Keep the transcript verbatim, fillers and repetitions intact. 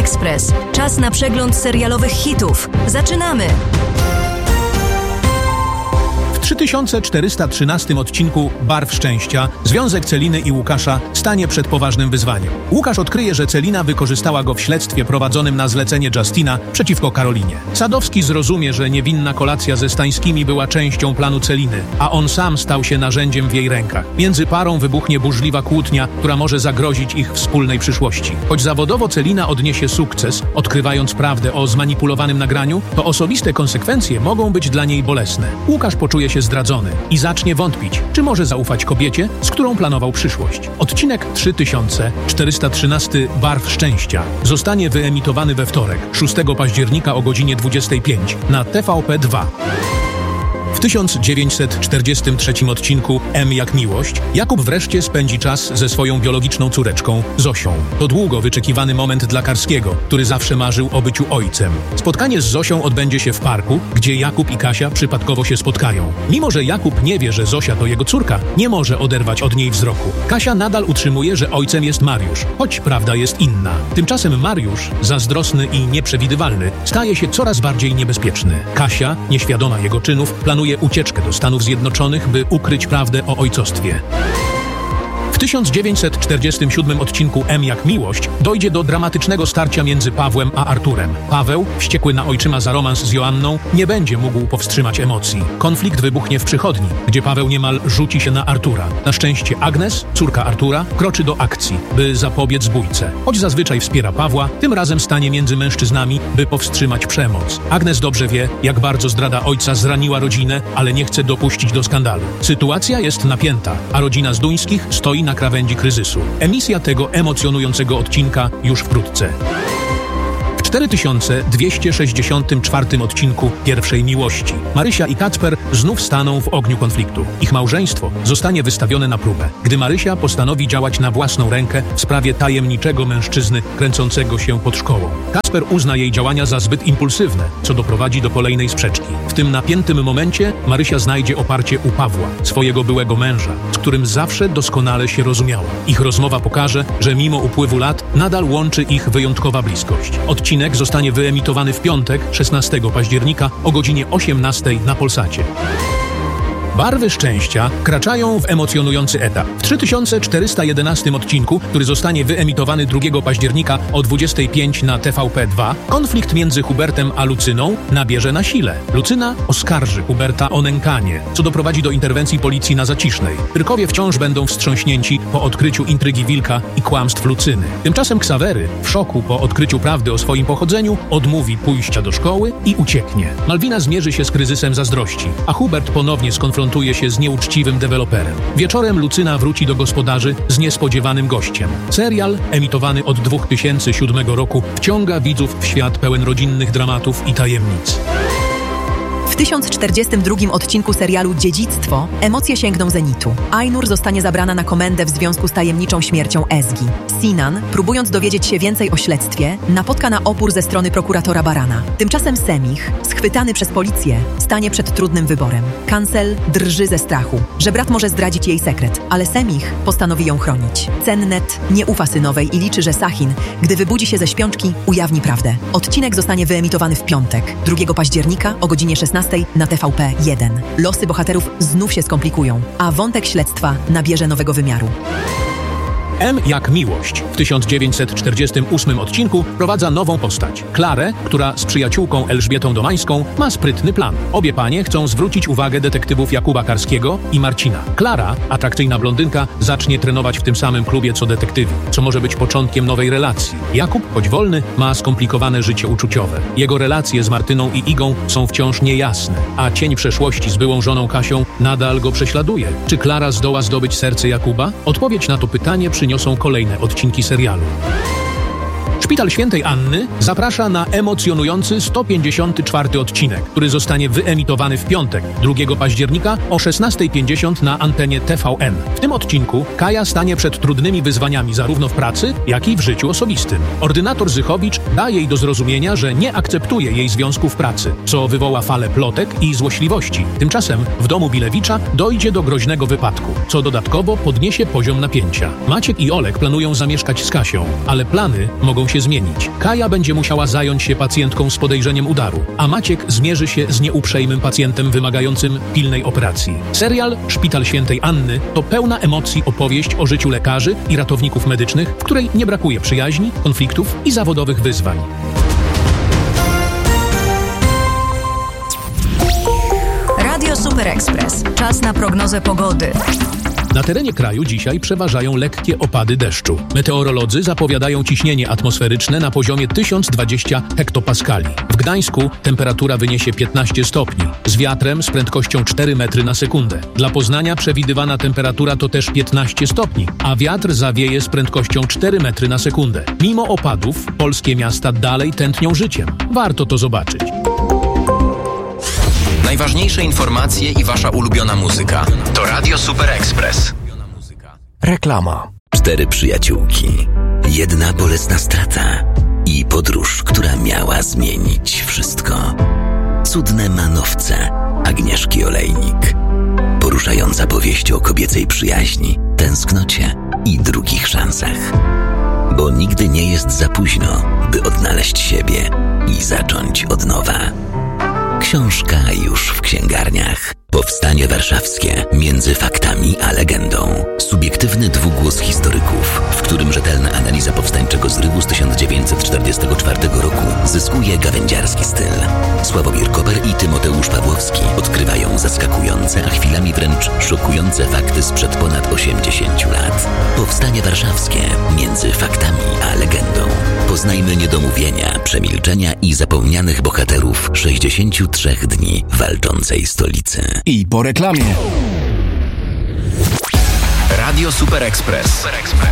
Express. Czas na przegląd serialowych hitów. Zaczynamy! W trzy tysiące czterysta trzynastym odcinku Barw Szczęścia związek Celiny i Łukasza stanie przed poważnym wyzwaniem. Łukasz odkryje, że Celina wykorzystała go w śledztwie prowadzonym na zlecenie Justina przeciwko Karolinie. Sadowski zrozumie, że niewinna kolacja ze Stańskimi była częścią planu Celiny, a on sam stał się narzędziem w jej rękach. Między parą wybuchnie burzliwa kłótnia, która może zagrozić ich wspólnej przyszłości. Choć zawodowo Celina odniesie sukces, odkrywając prawdę o zmanipulowanym nagraniu, to osobiste konsekwencje mogą być dla niej bolesne. Łukasz poczuje się zdradzony i zacznie wątpić, czy może zaufać kobiecie, z którą planował przyszłość. Odcinek trzy tysiące czterysta trzynasty Barw Szczęścia zostanie wyemitowany we wtorek, szóstego października o godzinie dwudziestej piątej na T V P dwa. W tysiąc dziewięćset czterdziestym trzecim odcinku M jak miłość Jakub wreszcie spędzi czas ze swoją biologiczną córeczką Zosią. To długo wyczekiwany moment dla Karskiego, który zawsze marzył o byciu ojcem. Spotkanie z Zosią odbędzie się w parku, gdzie Jakub i Kasia przypadkowo się spotkają. Mimo że Jakub nie wie, że Zosia to jego córka, nie może oderwać od niej wzroku. Kasia nadal utrzymuje, że ojcem jest Mariusz, choć prawda jest inna. Tymczasem Mariusz, zazdrosny i nieprzewidywalny, staje się coraz bardziej niebezpieczny. Kasia, nieświadoma jego czynów, planuje ucieczkę do Stanów Zjednoczonych, by ukryć prawdę o ojcostwie. W tysiąc dziewięćset czterdziestym siódmym odcinku M jak miłość dojdzie do dramatycznego starcia między Pawłem a Arturem. Paweł, wściekły na ojczyma za romans z Joanną, nie będzie mógł powstrzymać emocji. Konflikt wybuchnie w przychodni, gdzie Paweł niemal rzuci się na Artura. Na szczęście Agnes, córka Artura, kroczy do akcji, by zapobiec bójce. Choć zazwyczaj wspiera Pawła, tym razem stanie między mężczyznami, by powstrzymać przemoc. Agnes dobrze wie, jak bardzo zdrada ojca zraniła rodzinę, ale nie chce dopuścić do skandalu. Sytuacja jest napięta, a rodzina Zduńskich stoi na krawędzi kryzysu. Emisja tego emocjonującego odcinka już wkrótce. W cztery tysiące dwieście sześćdziesiątym czwartym odcinku Pierwszej Miłości Marysia i Kacper znów staną w ogniu konfliktu. Ich małżeństwo zostanie wystawione na próbę, gdy Marysia postanowi działać na własną rękę w sprawie tajemniczego mężczyzny kręcącego się pod szkołą. Kacper uzna jej działania za zbyt impulsywne, co doprowadzi do kolejnej sprzeczki. W tym napiętym momencie Marysia znajdzie oparcie u Pawła, swojego byłego męża, z którym zawsze doskonale się rozumiała. Ich rozmowa pokaże, że mimo upływu lat nadal łączy ich wyjątkowa bliskość. Odcinek zostanie wyemitowany w piątek, szesnastego października o godzinie osiemnastej na Polsacie. Barwy Szczęścia kraczają w emocjonujący etap. W trzy tysiące czterysta jedenastym odcinku, który zostanie wyemitowany drugiego października o dwudziestej piątej na T V P dwa, konflikt między Hubertem a Lucyną nabierze na sile. Lucyna oskarży Huberta o nękanie, co doprowadzi do interwencji policji na Zacisznej. Pyrkowie wciąż będą wstrząśnięci po odkryciu intrygi Wilka i kłamstw Lucyny. Tymczasem Ksawery, w szoku po odkryciu prawdy o swoim pochodzeniu, odmówi pójścia do szkoły i ucieknie. Malwina zmierzy się z kryzysem zazdrości, a Hubert ponownie skonfrontuje się z nieuczciwym deweloperem. Wieczorem Lucyna wróci do gospodarzy z niespodziewanym gościem. Serial, emitowany od dwa tysiące siódmego roku, wciąga widzów w świat pełen rodzinnych dramatów i tajemnic. W tysiąc czterdziestym drugim odcinku serialu Dziedzictwo emocje sięgną zenitu. Ainur zostanie zabrana na komendę w związku z tajemniczą śmiercią Ezgi. Sinan, próbując dowiedzieć się więcej o śledztwie, napotka na opór ze strony prokuratora Barana. Tymczasem Semich, schwytany przez policję, stanie przed trudnym wyborem. Kancel drży ze strachu, że brat może zdradzić jej sekret, ale Semich postanowi ją chronić. Cennet nie ufa synowej i liczy, że Sahin, gdy wybudzi się ze śpiączki, ujawni prawdę. Odcinek zostanie wyemitowany w piątek, drugiego października o godzinie szesnastej na T V P jeden. Losy bohaterów znów się skomplikują, a wątek śledztwa nabierze nowego wymiaru. M jak miłość w tysiąc dziewięćset czterdziestym ósmym odcinku prowadza nową postać. Klarę, która z przyjaciółką Elżbietą Domańską ma sprytny plan. Obie panie chcą zwrócić uwagę detektywów Jakuba Karskiego i Marcina. Klara, atrakcyjna blondynka, zacznie trenować w tym samym klubie co detektywi, co może być początkiem nowej relacji. Jakub, choć wolny, ma skomplikowane życie uczuciowe. Jego relacje z Martyną i Igą są wciąż niejasne, a cień przeszłości z byłą żoną Kasią nadal go prześladuje. Czy Klara zdoła zdobyć serce Jakuba? Odpowiedź na to pytanie przyniosą kolejne odcinki serialu. Szpital Świętej Anny zaprasza na emocjonujący sto pięćdziesiąty czwarty odcinek, który zostanie wyemitowany w piątek, drugiego października o szesnastej pięćdziesiąt na antenie T V N. W tym odcinku Kaja stanie przed trudnymi wyzwaniami zarówno w pracy, jak i w życiu osobistym. Ordynator Zychowicz da jej do zrozumienia, że nie akceptuje jej związku w pracy, co wywoła falę plotek i złośliwości. Tymczasem w domu Bilewicza dojdzie do groźnego wypadku, co dodatkowo podniesie poziom napięcia. Maciek i Olek planują zamieszkać z Kasią, ale plany mogą się się zmienić. Kaja będzie musiała zająć się pacjentką z podejrzeniem udaru, a Maciek zmierzy się z nieuprzejmym pacjentem wymagającym pilnej operacji. Serial Szpital Świętej Anny to pełna emocji opowieść o życiu lekarzy i ratowników medycznych, w której nie brakuje przyjaźni, konfliktów i zawodowych wyzwań. Radio Super Express. Czas na prognozę pogody. Na terenie kraju dzisiaj przeważają lekkie opady deszczu. Meteorolodzy zapowiadają ciśnienie atmosferyczne na poziomie tysiąc dwadzieścia hektopaskali. W Gdańsku temperatura wyniesie piętnaście stopni, z wiatrem z prędkością cztery metry na sekundę. Dla Poznania przewidywana temperatura to też piętnaście stopni, a wiatr zawieje z prędkością cztery metry na sekundę. Mimo opadów, polskie miasta dalej tętnią życiem. Warto to zobaczyć. Najważniejsze informacje i wasza ulubiona muzyka to Radio Super Express. Reklama. Cztery przyjaciółki, jedna bolesna strata i podróż, która miała zmienić wszystko. Cudne manowce Agnieszki Olejnik. Poruszająca powieść o kobiecej przyjaźni, tęsknocie i drugich szansach. Bo nigdy nie jest za późno, by odnaleźć siebie i zacząć od nowa. Książka już w księgarniach. Powstanie warszawskie między faktami a legendą. Subiektywny dwugłos historyków, w którym rzetelna analiza powstańczego zrywu z tysiąc dziewięćset czterdziestego czwartego roku zyskuje gawędziarski styl. Sławomir Koper i Tymoteusz Pawłowski odkrywają zaskakujące, a chwilami wręcz szokujące fakty sprzed ponad osiemdziesięciu lat. Powstanie warszawskie między faktami a legendą. Poznajmy niedomówienia, przemilczenia i zapomnianych bohaterów sześćdziesięciu trzech dni walczącej stolicy. I po reklamie. Radio Super Express. Super Express.